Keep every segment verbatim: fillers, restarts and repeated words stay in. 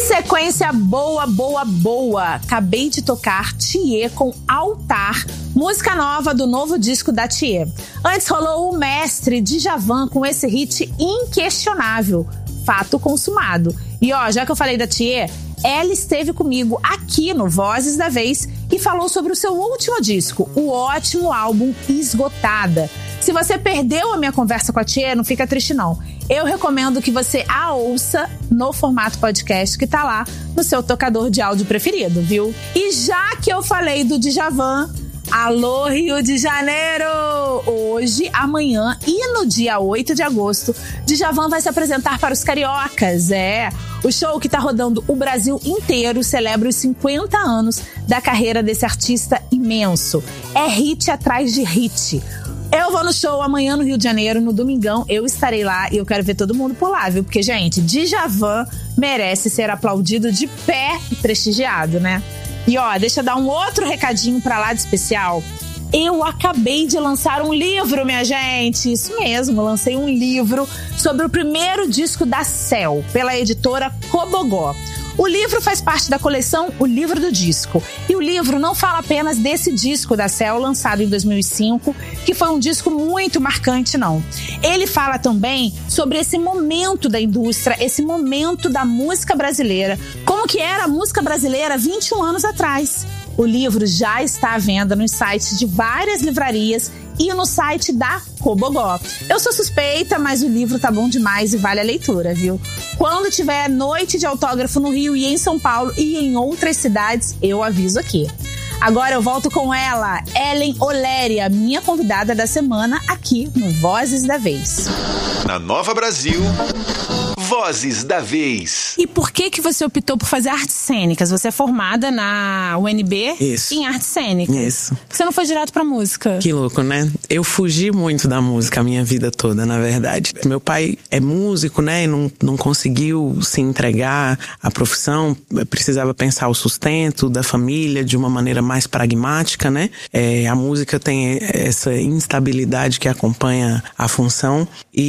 Sequência boa, boa, boa. Acabei de tocar Thier com Altar, música nova do novo disco da Thier. Antes rolou o Mestre Djavan com esse hit inquestionável, Fato Consumado. E ó, já que eu falei da Thier, ela esteve comigo aqui no Vozes da Vez e falou sobre o seu último disco, o ótimo álbum Esgotada. Se você perdeu a minha conversa com a Thier, não fica triste não. Eu recomendo que você a ouça no formato podcast que tá lá no seu tocador de áudio preferido, viu? E já que eu falei do Djavan, alô Rio de Janeiro! Hoje, amanhã e no dia oito de agosto, Djavan vai se apresentar para os cariocas. É, o show que tá rodando o Brasil inteiro celebra os cinquenta anos da carreira desse artista imenso. É hit atrás de hit. Eu vou no show amanhã no Rio de Janeiro, no domingão, eu estarei lá e eu quero ver todo mundo por lá, viu? Porque, gente, Djavan merece ser aplaudido de pé e prestigiado, né? E ó, deixa eu dar um outro recadinho pra lá de especial. Eu acabei de lançar um livro, minha gente. Isso mesmo, lancei um livro sobre o primeiro disco da Céu, pela editora Cobogó. O livro faz parte da coleção O Livro do Disco. E o livro não fala apenas desse disco da Céu, lançado em dois mil e cinco, que foi um disco muito marcante, não. Ele fala também sobre esse momento da indústria, esse momento da música brasileira, como que era a música brasileira vinte e um anos atrás. O livro já está à venda nos sites de várias livrarias e no site da Cobogó. Eu sou suspeita, mas o livro tá bom demais e vale a leitura, viu? Quando tiver noite de autógrafo no Rio e em São Paulo e em outras cidades, eu aviso aqui. Agora eu volto com ela, Ellen Oléria, minha convidada da semana aqui no Vozes da Vez. Na Nova Brasil, Vozes da Vez. E por que que você optou por fazer artes cênicas? Você é formada na U N B Isso. em artes cênicas. Isso. Você não foi direto pra música? Que louco, né? Eu fugi muito da música a minha vida toda, na verdade. Meu pai é músico, né? E não, não conseguiu se entregar à profissão. Precisava pensar o sustento da família de uma maneira mais pragmática, né? É, a música tem essa instabilidade que acompanha a função.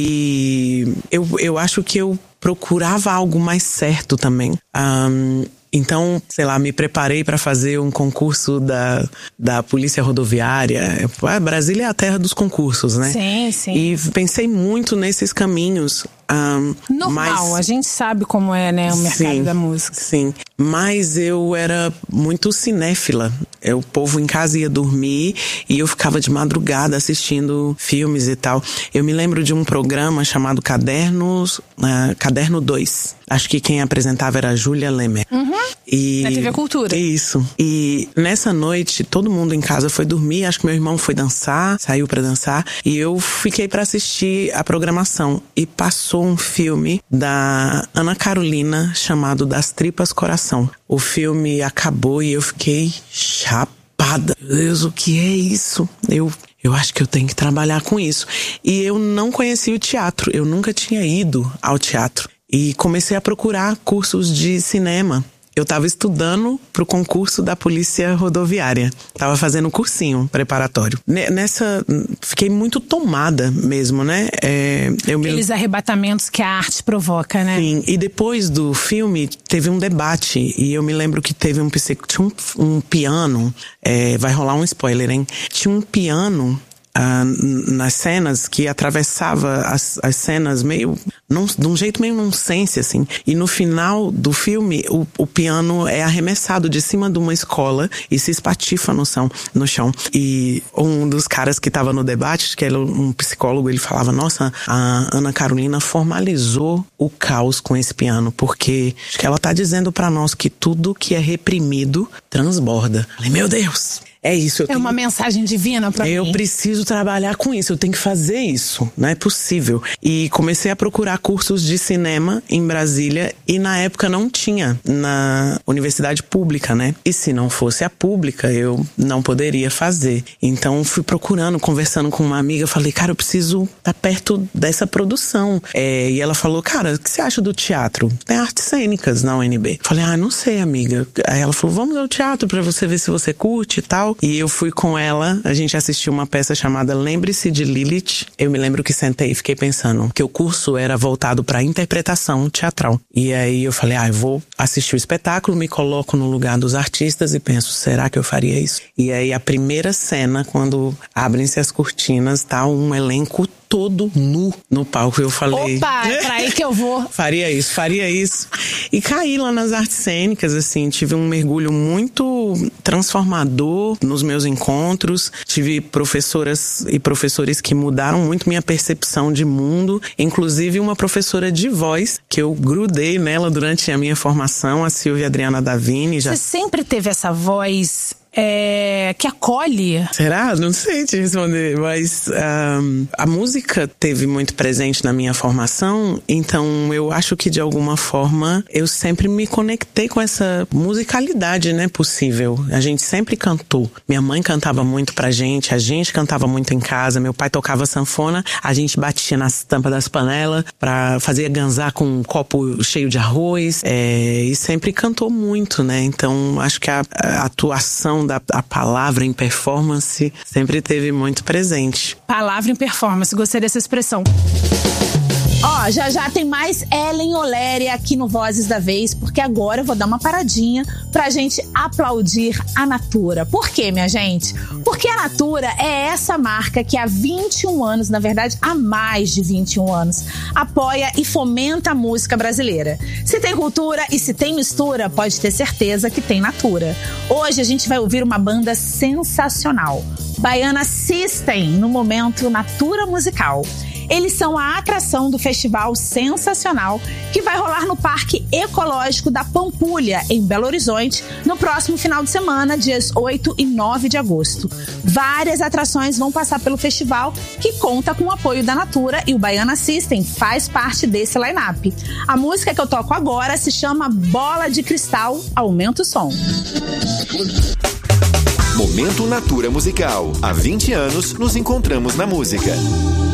E eu, eu acho que eu procurava algo mais certo também. Um, Então, sei lá, me preparei para fazer um concurso da, da Polícia Rodoviária. Brasília é a terra dos concursos, né? Sim, sim. E pensei muito nesses caminhos. Um, Normal, mas, a gente sabe como é, né, o mercado sim, da música. Sim, mas eu era muito cinéfila. O povo em casa ia dormir e eu ficava de madrugada assistindo filmes e tal. Eu me lembro de um programa chamado Cadernos, uh, Caderno dois. Acho que quem apresentava era a Júlia Lemer. Uhum. E na T V Cultura. Isso. E nessa noite, todo mundo em casa foi dormir. Acho que meu irmão foi dançar, saiu pra dançar. E eu fiquei pra assistir a programação. E passou um filme da Ana Carolina chamado Das Tripas Coração. O filme acabou e eu fiquei chapada. Meu Deus, o que é isso? Eu... Eu acho que eu tenho que trabalhar com isso. E eu não conhecia o teatro. Eu nunca tinha ido ao teatro. E comecei a procurar cursos de cinema. Eu estava estudando para o concurso da Polícia Rodoviária. Estava fazendo um cursinho preparatório. Nessa, fiquei muito tomada mesmo, né? É, eu Aqueles me... arrebatamentos que a arte provoca, né? Sim, e depois do filme teve um debate. E eu me lembro que teve um, tinha um, um piano, é, vai rolar um spoiler, hein? Tinha um piano... Uh, nas cenas, que atravessava as, as cenas meio, num, de um jeito meio nonsense, assim. E no final do filme, o, o piano é arremessado de cima de uma escola e se espatifa no chão, no chão. E um dos caras que estava no debate, que era um psicólogo, ele falava, nossa, a Ana Carolina formalizou o caos com esse piano, porque acho que ela tá dizendo pra nós que tudo que é reprimido transborda. Falei, meu Deus! É isso. Eu é tenho... uma mensagem divina pra eu mim. Eu preciso trabalhar com isso, eu tenho que fazer isso, não é possível. E comecei a procurar cursos de cinema em Brasília e na época não tinha na universidade pública, né? E se não fosse a pública, eu não poderia fazer. Então fui procurando, conversando com uma amiga, falei, cara, eu preciso estar perto dessa produção. É, e ela falou, cara, o que você acha do teatro? Tem artes cênicas na U N B. Falei, ah, não sei, amiga. Aí ela falou, vamos ao teatro pra você ver se você curte e tal. musical. E eu fui com ela, a gente assistiu uma peça chamada Lembre-se de Lilith. Eu me lembro que sentei e fiquei pensando que o curso era voltado para interpretação teatral. E aí eu falei, ah, eu vou assistir o espetáculo, me coloco no lugar dos artistas e penso, será que eu faria isso? E aí a primeira cena, quando abrem-se as cortinas, tá um elenco todo nu no palco. Eu falei... Opa, é pra aí que eu vou. faria isso, faria isso. E caí lá nas artes cênicas, assim, tive um mergulho muito transformador nos meus encontros. Tive professoras e professores que mudaram muito minha percepção de mundo. Inclusive uma professora de voz, que eu grudei nela durante a minha formação, a Silvia Adriana Davini. Já... Você sempre teve essa voz... É, que acolhe. Será? Não sei te responder, mas um, a música teve muito presente na minha formação, então eu acho que de alguma forma eu sempre me conectei com essa musicalidade, né, possível. A gente sempre cantou. Minha mãe cantava muito pra gente, a gente cantava muito em casa, meu pai tocava sanfona, a gente batia nas tampas das panelas pra fazer ganzar com um copo cheio de arroz, é, e sempre cantou muito, né, então acho que a, a atuação da a palavra em performance sempre teve muito presente. Palavra em performance, gostei dessa expressão. Ó, já já tem mais Ellen Oléria aqui no Vozes da Vez, porque agora eu vou dar uma paradinha pra gente aplaudir a Natura. Por quê, minha gente? Porque a Natura é essa marca que há vinte e um anos, na verdade há mais de vinte e um anos, apoia e fomenta a música brasileira. Se tem cultura e se tem mistura, pode ter certeza que tem Natura. Hoje a gente vai ouvir uma banda sensacional, Baiana System, no momento Natura Musical. Eles são a atração do festival sensacional que vai rolar no Parque Ecológico da Pampulha, em Belo Horizonte, no próximo final de semana, dias oito e nove de agosto. Várias atrações vão passar pelo festival, que conta com o apoio da Natura, e o Baiana System faz parte desse line-up. A música que eu toco agora se chama Bola de Cristal. Aumenta o som. Momento Natura Musical. Há vinte anos nos encontramos na música.